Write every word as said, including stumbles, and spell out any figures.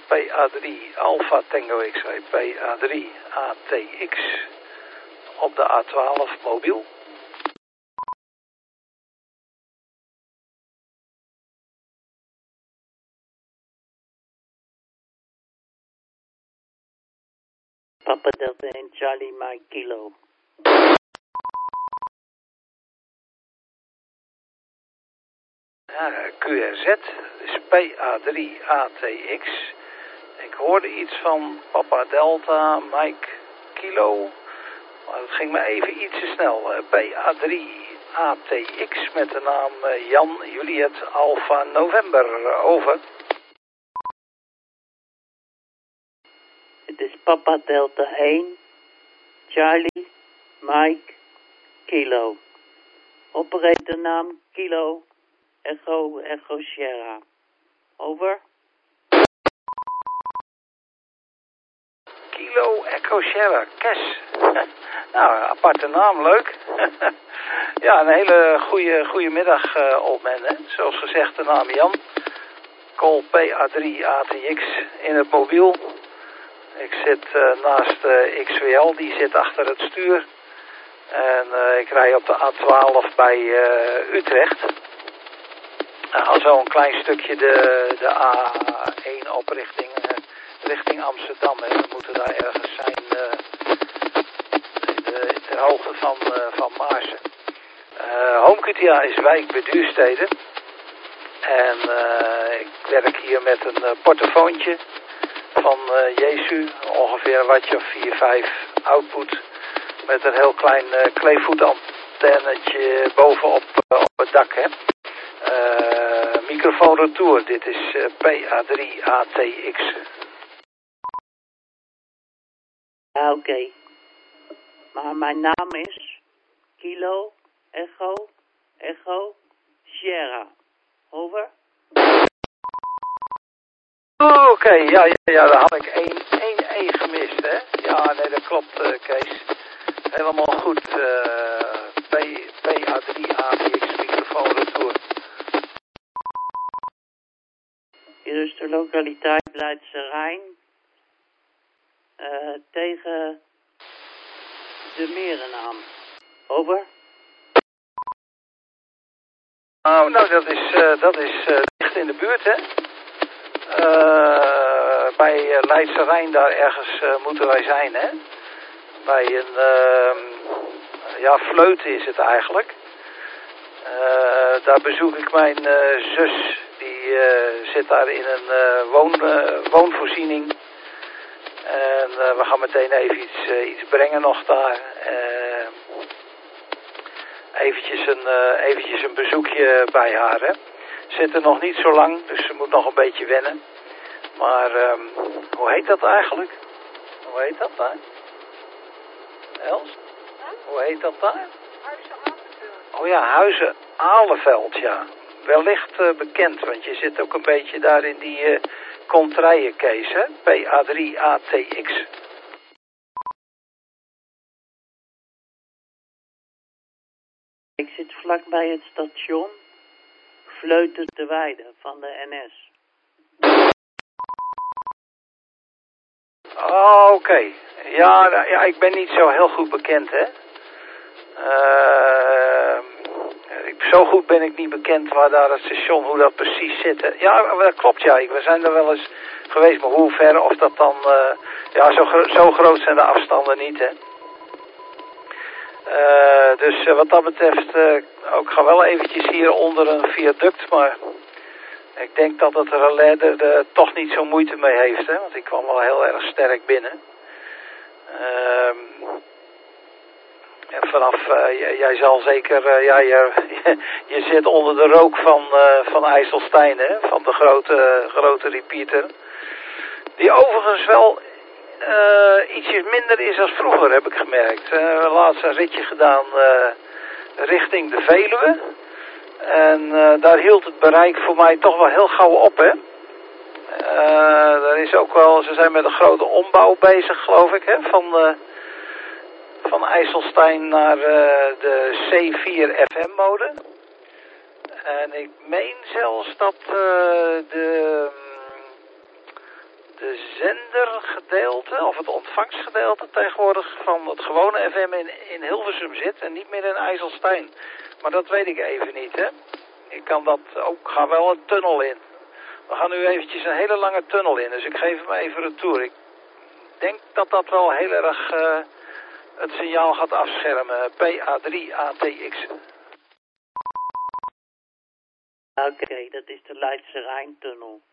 P A drie Alpha Tango X-ray, P A drie A T X op de A twaalf mobiel. Papa Delta en Charlie Mike Kilo. Ja, Q R Z, dus P A drie A T X. Ik hoorde iets van Papa Delta, Mike Kilo, maar het ging me even iets te snel. P A drie A T X met de naam Jan Juliet Alpha November, over. Het is Papa Delta één, Charlie Mike Kilo. Operatornaam Kilo Echo Echo Sierra. Over. Kilo Echo Sierra, Kes. Nou, aparte naam, leuk. Ja, een hele goede, goede middag uh, op men, hè. Zoals gezegd, de naam Jan. Call P A drie A T X in het mobiel. Ik zit uh, naast uh, X W L, die zit achter het stuur. En uh, ik rij op de A twaalf bij uh, Utrecht. Ik ga zo een klein stukje de, de A één op richting, uh, richting Amsterdam. Hè. We moeten daar ergens zijn uh, de, ter hoogte van, uh, van Maarsen. Uh, Home Q T A is wijk bij Duurstede. En uh, ik werk hier met een uh, portofoontje van uh, Jesu. Ongeveer een wattje of vier, vijf output. Met een heel klein uh, kleevoetantennetje bovenop uh, op het dak. Hè. Uh, microfoon retour. Dit is uh, P A drie A T X. Ja, oké. Okay. Maar mijn naam is Kilo Echo Echo Sierra. Over. Oh, oké, okay. ja, ja, ja, daar had ik één, één E gemist, hè. Ja, nee, dat klopt, uh, Kees. Helemaal goed. Uh, P A drie A T X microfoon retour. Hier is de lokaliteit Leidse Rijn. Uh, tegen de Merennaam. Over. Oh, nou, dat is, uh, dat is uh, dicht in de buurt, hè. Uh, bij uh, Leidse Rijn, daar ergens uh, moeten wij zijn, hè. Bij een, uh, ja, Vleuten is het eigenlijk. Uh, daar bezoek ik mijn uh, zus. Die uh, zit daar in een uh, woon, uh, woonvoorziening. En uh, we gaan meteen even iets, uh, iets brengen nog daar. Uh, eventjes, een, uh, eventjes een bezoekje bij haar, hè. Zit er nog niet zo lang, dus ze moet nog een beetje wennen. Maar um, hoe heet dat eigenlijk? Hoe heet dat daar? Els? Huh? Hoe heet dat daar? Huizen Alenveld. Oh ja, Huizen Alenveld, ja. Wellicht uh, bekend, want je zit ook een beetje daar in die uh, contraillencase, hè? P A drie A T X. Ik zit vlakbij het station Vleuten te Weide van de N S. Oh, oké. Okay. Ja, nou, ja, ik ben niet zo heel goed bekend, hè. Uh, zo goed ben ik niet bekend waar daar het station, hoe dat precies zit. Hè. Ja, dat klopt, ja. We zijn er wel eens geweest, maar hoe ver of dat dan... Uh, ja, zo, zo groot zijn de afstanden niet, hè. Uh, dus uh, wat dat betreft, uh, ook ga wel eventjes hier onder een viaduct, maar ik denk dat het relais er uh, toch niet zo moeite mee heeft, hè, want ik kwam wel heel erg sterk binnen. Uh, en vanaf, uh, jij, jij zal zeker, uh, ja, je, je, je zit onder de rook van, uh, van IJsselstein, hè, van de grote, grote repeater, die overigens wel... Uh, ietsjes minder is als vroeger, heb ik gemerkt. Uh, laatst een ritje gedaan uh, richting de Veluwe. En uh, daar hield het bereik voor mij toch wel heel gauw op, hè. Uh, er is ook wel, ze zijn met een grote ombouw bezig, geloof ik, hè. Van, uh, van IJsselstein naar uh, de C vier F M-mode. En ik meen zelfs dat uh, de... gedeelte, of het ontvangstgedeelte tegenwoordig van het gewone F M in, in Hilversum zit en niet meer in IJsselstein. Maar dat weet ik even niet, hè. Ik kan dat ook, ga wel een tunnel in. We gaan nu eventjes een hele lange tunnel in, dus ik geef hem even een tour. Ik denk dat dat wel heel erg uh, het signaal gaat afschermen. P A drie A T X. Oké, okay, dat is de Leidse Rijntunnel.